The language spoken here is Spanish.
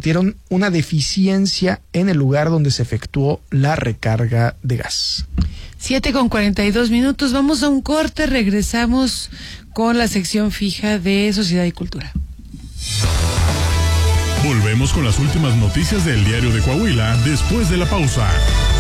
advirtieron una deficiencia en el lugar donde se efectuó la recarga de gas. 7:42. Vamos a un corte, regresamos con la sección fija de Sociedad y Cultura. Volvemos con las últimas noticias del Diario de Coahuila después de la pausa.